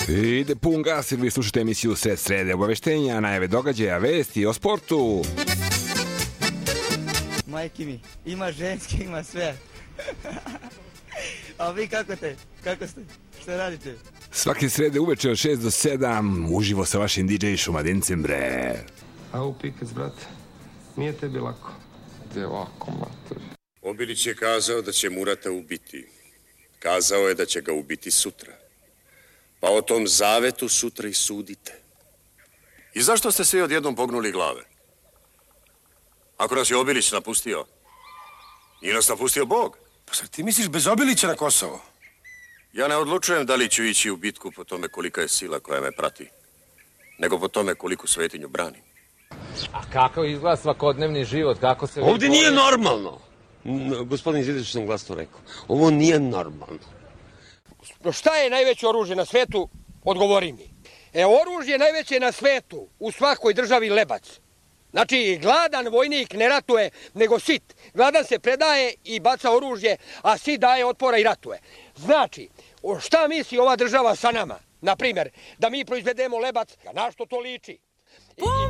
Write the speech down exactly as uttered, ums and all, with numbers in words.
Ide pun gas jer vi slušate emisiju Sred srede, obaveštenja, najave događaja, vesti o sportu. Majki mi, ima ženski, ima sve. A vi kako ste? Kako ste? Šta radite? Svake srede uveče od šest do sedam, uživo sa vašim di džej Šumadincem, bre. Au, Pikec, brate, nije tebi lako. Gde lako, mater. Obilić je kazao da će Murata ubiti. Kazao je da će ga ubiti sutra. Pa o tom zavetu sutra i sudite. I zašto ste svi odjednom pognuli glave? Ako nas je Obilić napustio, nije nas napustio Bog. Pa sad ti misliš bez Obilića na Kosovo? Ja ne odlučujem da li ću ići u bitku po tome kolika je sila koja me prati, nego po tome koliku svetinju branim. A kako izgleda svakodnevni život? Kako se... Ovdje nije normalno. Gospodin Zidić sam glasno rekao. Ovo nije normalno. Šta je najveće oružje na svetu? Odgovori mi. E, oružje najveće na svetu, u svakoj državi lebac. Znači, gladan vojnik ne ratuje, nego sit. Gladan se predaje i baca oružje, a sit daje otpora i ratuje. Znači, šta misli ova država sa nama? Naprimjer, da mi proizvedemo lebac, na što to liči? I...